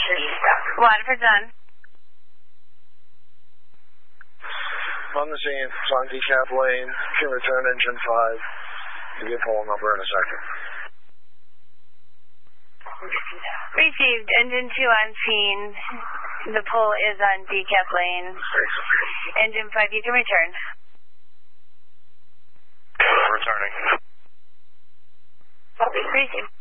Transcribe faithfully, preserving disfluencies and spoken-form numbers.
Waterford's on. On the scene, it's on decaf lane. Can return engine five. Give you a poll number in a second. Received. Engine two on scene. The pole is on decaf lane. Engine five, you can return. Returning. Received.